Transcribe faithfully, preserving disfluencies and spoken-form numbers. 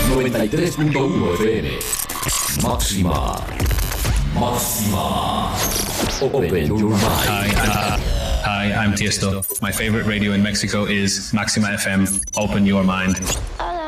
noventa y tres punto uno F M. Máxima. Máxima. Open your mind. Hi, uh, hi, I'm Tiesto. My favorite radio in Mexico is Maxima F M. Open your mind.